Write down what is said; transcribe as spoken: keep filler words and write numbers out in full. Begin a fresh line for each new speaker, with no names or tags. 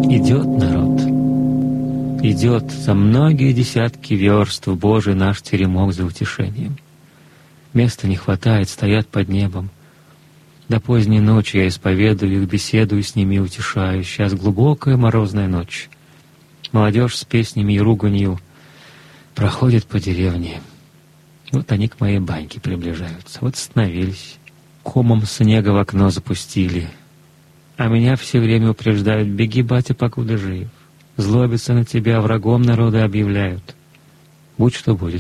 Идет народ, идет за многие десятки верст в Божий наш теремок за утешением. Места не хватает, стоят под небом. До поздней ночи я исповедую их, беседую с ними и утешаю. Сейчас глубокая морозная ночь. Молодежь с песнями и руганью проходит по деревне. Вот они к моей баньке приближаются. Вот остановились, комом снега в окно запустили. А меня все время упреждают: беги, батя, покуда жив. Злобятся на тебя, врагом народа объявляют. Будь что будет.